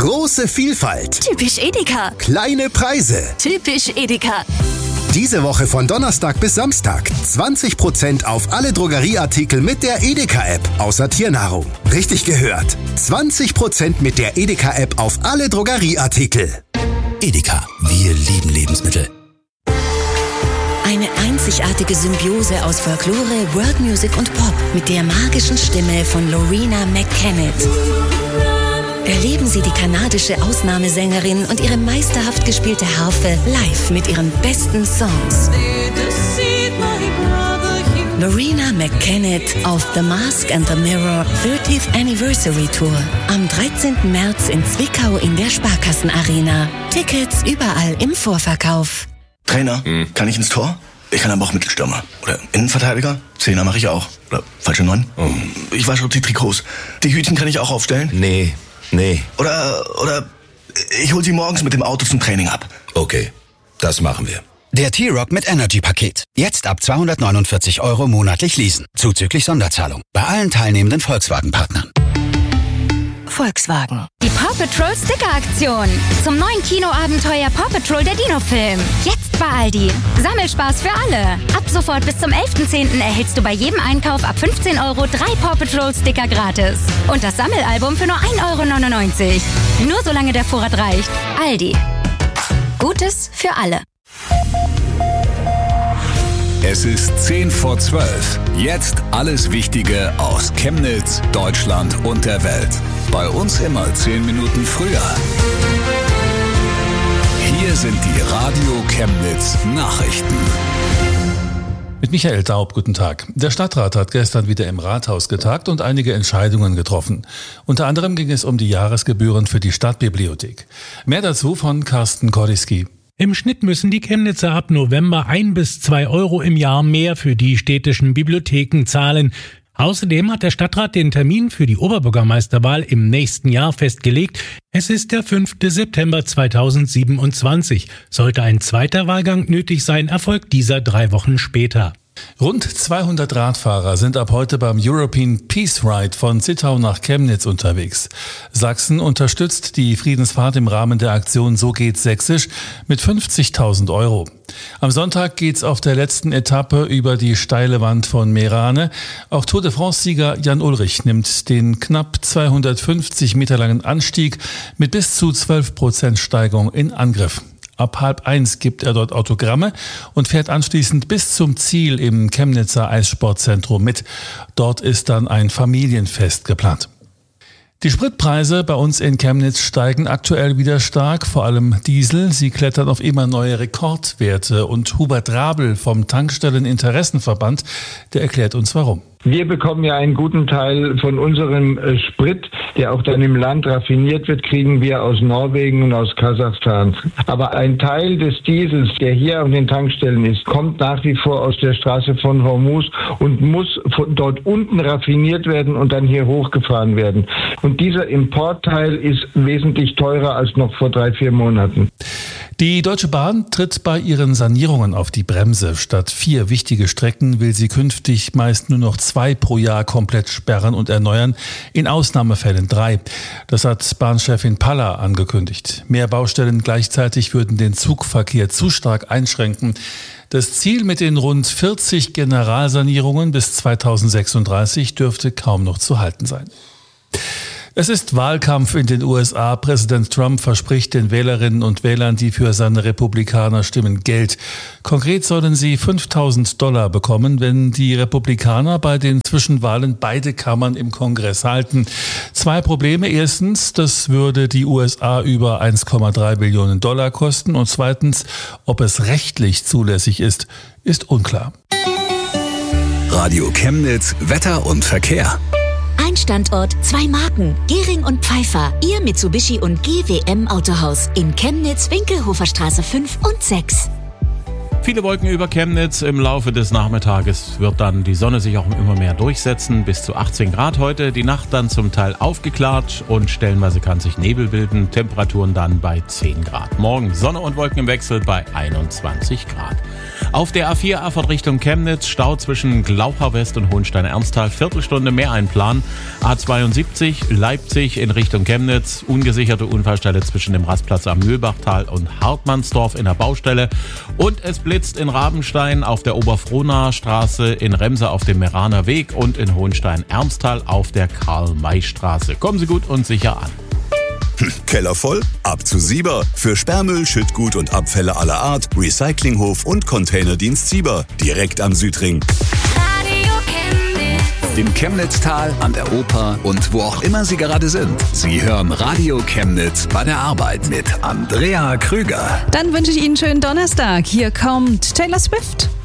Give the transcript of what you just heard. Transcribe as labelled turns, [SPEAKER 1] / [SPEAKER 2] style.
[SPEAKER 1] Große Vielfalt.
[SPEAKER 2] Typisch Edeka.
[SPEAKER 1] Kleine Preise.
[SPEAKER 2] Typisch Edeka.
[SPEAKER 1] Diese Woche von Donnerstag bis Samstag 20% auf alle Drogerieartikel mit der Edeka-App, außer Tiernahrung. Richtig gehört. 20% mit der Edeka-App auf alle Drogerieartikel. Edeka, wir lieben Lebensmittel.
[SPEAKER 2] Eine einzigartige Symbiose aus Folklore, World Music und Pop mit der magischen Stimme von Loreena McKennitt. Erleben Sie die kanadische Ausnahmesängerin und ihre meisterhaft gespielte Harfe live mit ihren besten Songs. Loreena McKennitt auf The Mask and the Mirror 30th Anniversary Tour. Am 13. März in Zwickau in der Sparkassenarena. Tickets überall im Vorverkauf.
[SPEAKER 3] Trainer, kann ich ins Tor? Ich kann aber auch Mittelstürmer. Oder Innenverteidiger? Zehner mache ich auch. Oder falsche 9? Ich wasche auch die Trikots. Die Hütchen kann ich auch aufstellen?
[SPEAKER 4] Nee.
[SPEAKER 3] Oder ich hol sie morgens mit dem Auto zum Training ab.
[SPEAKER 4] Okay, das machen wir.
[SPEAKER 5] Der T-Rock mit Energy-Paket. Jetzt ab 249 € monatlich leasen. Zuzüglich Sonderzahlung. Bei allen teilnehmenden Volkswagen-Partnern.
[SPEAKER 2] Volkswagen.
[SPEAKER 6] Die Paw Patrol Sticker-Aktion. Zum neuen Kinoabenteuer Paw Patrol der Dino-Film. Jetzt bei Aldi. Sammelspaß für alle. Ab sofort bis zum 11.10. erhältst du bei jedem Einkauf ab 15 € 3 Paw Patrol Sticker gratis. Und das Sammelalbum für nur 1,99 €. Nur solange der Vorrat reicht. Aldi. Gutes für alle.
[SPEAKER 7] Es ist 10 vor 12. Jetzt alles Wichtige aus Chemnitz, Deutschland und der Welt. Bei uns immer 10 Minuten früher. Hier sind die Radio Chemnitz Nachrichten.
[SPEAKER 8] Mit Michael Daub, guten Tag. Der Stadtrat hat gestern wieder im Rathaus getagt und einige Entscheidungen getroffen. Unter anderem ging es um die Jahresgebühren für die Stadtbibliothek. Mehr dazu von Carsten Kordiski.
[SPEAKER 9] Im Schnitt müssen die Chemnitzer ab November 1 bis 2 € im Jahr mehr für die städtischen Bibliotheken zahlen. Außerdem hat der Stadtrat den Termin für die Oberbürgermeisterwahl im nächsten Jahr festgelegt. Es ist der 5. September 2027. Sollte ein zweiter Wahlgang nötig sein, erfolgt dieser 3 Wochen später.
[SPEAKER 8] Rund 200 Radfahrer sind ab heute beim European Peace Ride von Zittau nach Chemnitz unterwegs. Sachsen unterstützt die Friedensfahrt im Rahmen der Aktion So geht's Sächsisch mit 50.000 €. Am Sonntag geht's auf der letzten Etappe über die steile Wand von Meerane. Auch Tour de France-Sieger Jan Ullrich nimmt den knapp 250 Meter langen Anstieg mit bis zu 12% Steigung in Angriff. Ab 12:30 gibt er dort Autogramme und fährt anschließend bis zum Ziel im Chemnitzer Eissportzentrum mit. Dort ist dann ein Familienfest geplant. Die Spritpreise bei uns in Chemnitz steigen aktuell wieder stark, vor allem Diesel. Sie klettern auf immer neue Rekordwerte. Und Hubert Rabel vom Tankstelleninteressenverband, der erklärt uns warum.
[SPEAKER 10] Wir bekommen ja einen guten Teil von unserem Sprit, der auch dann im Land raffiniert wird, kriegen wir aus Norwegen und aus Kasachstan. Aber ein Teil des Diesels, der hier auf den Tankstellen ist, kommt nach wie vor aus der Straße von Hormuz und muss von dort unten raffiniert werden und dann hier hochgefahren werden. Und dieser Importteil ist wesentlich teurer als noch vor 3-4 Monaten.
[SPEAKER 8] Die Deutsche Bahn tritt bei ihren Sanierungen auf die Bremse. Statt 4 wichtige Strecken will sie künftig meist nur noch 2 pro Jahr komplett sperren und erneuern, in Ausnahmefällen 3. Das hat Bahnchefin Paller angekündigt. Mehr Baustellen gleichzeitig würden den Zugverkehr zu stark einschränken. Das Ziel mit den rund 40 Generalsanierungen bis 2036 dürfte kaum noch zu halten sein. Es ist Wahlkampf in den USA. Präsident Trump verspricht den Wählerinnen und Wählern, die für seine Republikaner stimmen, Geld. Konkret sollen sie $5.000 bekommen, wenn die Republikaner bei den Zwischenwahlen beide Kammern im Kongress halten. 2 Probleme. Erstens, das würde die USA über $1,3 Billionen kosten. Und zweitens, ob es rechtlich zulässig ist unklar.
[SPEAKER 7] Radio Chemnitz, Wetter und Verkehr.
[SPEAKER 2] Ein Standort, 2 Marken. Gehring und Pfeiffer. Ihr Mitsubishi und GWM Autohaus. In Chemnitz, Winkelhofer Straße 5 und 6.
[SPEAKER 11] Viele Wolken über Chemnitz. Im Laufe des Nachmittages wird dann die Sonne sich auch immer mehr durchsetzen. Bis zu 18 Grad heute. Die Nacht dann zum Teil aufgeklärt und stellenweise kann sich Nebel bilden. Temperaturen dann bei 10 Grad. Morgen Sonne und Wolken im Wechsel bei 21 Grad. Auf der A4 Erfurt Richtung Chemnitz, Stau zwischen Glauchau West und Hohenstein-Ernsthal, Viertelstunde mehr einplanen. A72 Leipzig in Richtung Chemnitz, ungesicherte Unfallstelle zwischen dem Rastplatz am Mühlbachtal und Hartmannsdorf in der Baustelle. Und es blitzt in Rabenstein auf der Oberfrohnaer Straße, in Remse auf dem Meraner Weg und in Hohenstein-Ernsthal auf der Karl-May-Straße. Kommen Sie gut und sicher an.
[SPEAKER 12] Keller voll? Ab zu Sieber. Für Sperrmüll, Schüttgut und Abfälle aller Art, Recyclinghof und Containerdienst Sieber. Direkt am Südring.
[SPEAKER 7] Im Chemnitztal, an der Oper und wo auch immer Sie gerade sind. Sie hören Radio Chemnitz bei der Arbeit mit Andrea Krüger.
[SPEAKER 13] Dann wünsche ich Ihnen einen schönen Donnerstag. Hier kommt Taylor Swift.